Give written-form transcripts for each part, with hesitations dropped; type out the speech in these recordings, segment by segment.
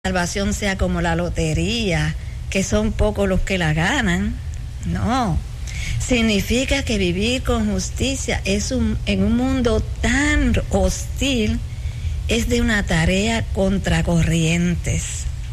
salvación sea como la lotería, que son pocos los que la ganan. No, significa que vivir con justicia en un mundo tan hostil es de una tarea contracorrientes.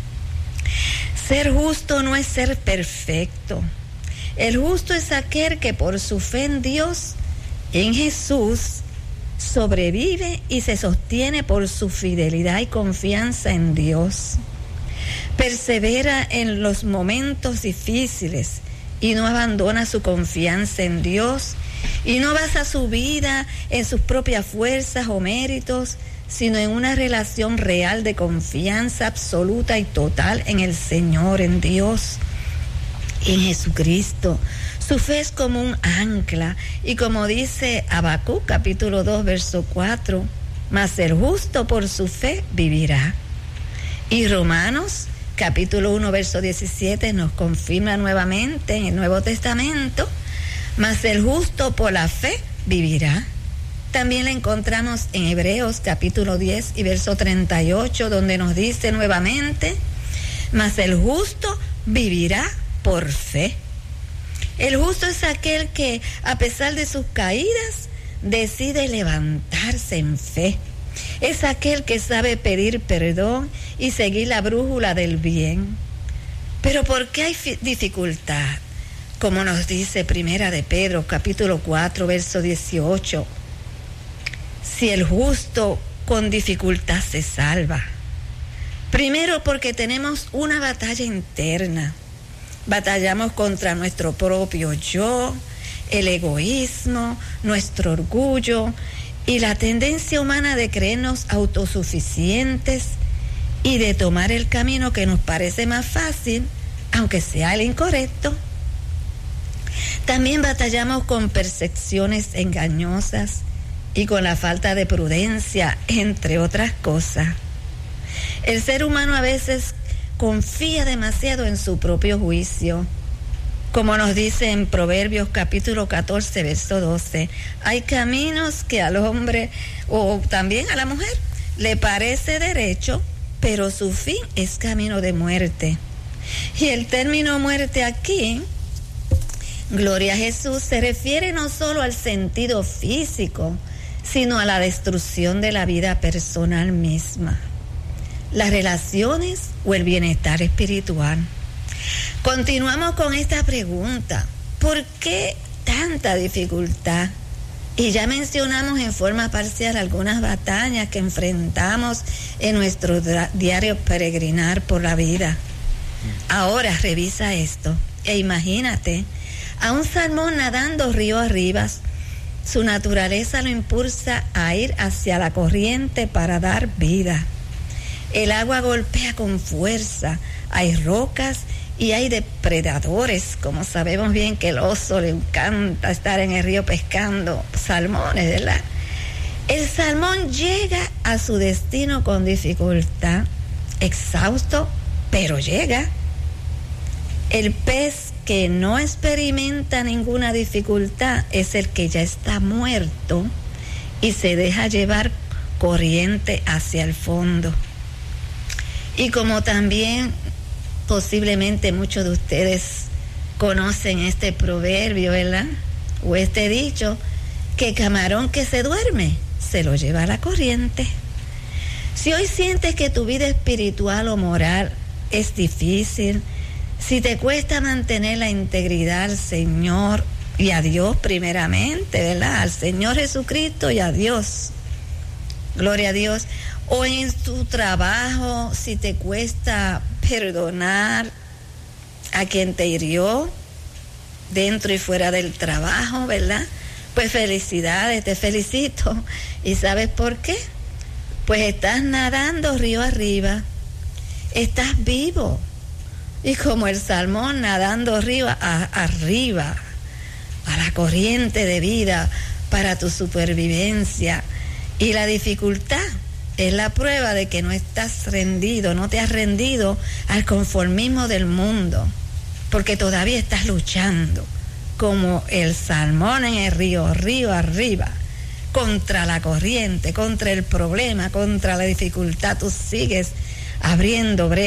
Ser justo no es ser perfecto. El justo es aquel que por su fe en Dios, en Jesús, sobrevive y se sostiene por su fidelidad y confianza en Dios. Persevera en los momentos difíciles y no abandona su confianza en Dios y no basa su vida en sus propias fuerzas o méritos, sino en una relación real de confianza absoluta y total en el Señor, en Dios, en Jesucristo. Su fe es como un ancla, y como dice Habacuc capítulo 2 verso 4, mas el justo por su fe vivirá. Y Romanos capítulo 1 verso 17 nos confirma nuevamente en el Nuevo Testamento, mas el justo por la fe vivirá. También la encontramos en Hebreos capítulo 10 y verso 38, donde nos dice nuevamente, mas el justo vivirá por fe. El justo es aquel que, a pesar de sus caídas, decide levantarse en fe. Es aquel que sabe pedir perdón y seguir la brújula del bien. Pero ¿por qué hay dificultad? Como nos dice Primera de Pedro, capítulo 4, verso 18. Si el justo con dificultad se salva. Primero porque tenemos una batalla interna. Batallamos contra nuestro propio yo, el egoísmo, nuestro orgullo y la tendencia humana de creernos autosuficientes y de tomar el camino que nos parece más fácil, aunque sea el incorrecto. También batallamos con percepciones engañosas y con la falta de prudencia, entre otras cosas. El ser humano a veces confía demasiado en su propio juicio. Como nos dice en Proverbios capítulo 14, verso 12, hay caminos que al hombre o también a la mujer le parece derecho, pero su fin es camino de muerte. Y el término muerte aquí, gloria a Jesús, se refiere no solo al sentido físico, sino a la destrucción de la vida personal misma, las relaciones o el bienestar espiritual. Continuamos con esta pregunta: ¿por qué tanta dificultad? Y ya mencionamos en forma parcial algunas batallas que enfrentamos en nuestro diario peregrinar por la vida. Ahora revisa esto e imagínate a un salmón nadando río arriba. Su naturaleza lo impulsa a ir hacia la corriente para dar vida. El agua golpea con fuerza, hay rocas y hay depredadores, como sabemos bien que el oso le encanta estar en el río pescando salmones, ¿verdad? El salmón llega a su destino con dificultad, exhausto, pero llega. El pez que no experimenta ninguna dificultad es el que ya está muerto y se deja llevar corriente hacia el fondo. Y como también posiblemente muchos de ustedes conocen este proverbio, ¿verdad? O este dicho, que camarón que se duerme, se lo lleva a la corriente. Si hoy sientes que tu vida espiritual o moral es difícil, si te cuesta mantener la integridad al Señor y a Dios primeramente, ¿verdad? Al Señor Jesucristo y a Dios. Gloria a Dios. O en tu trabajo, si te cuesta perdonar a quien te hirió dentro y fuera del trabajo, ¿verdad? Pues felicidades, te felicito. ¿Y sabes por qué? Pues estás nadando río arriba, estás vivo. Y como el salmón nadando arriba, a la corriente de vida para tu supervivencia. Y la dificultad es la prueba de que no estás rendido, no te has rendido al conformismo del mundo, porque todavía estás luchando como el salmón en el río arriba, contra la corriente, contra el problema, contra la dificultad. Tú sigues abriendo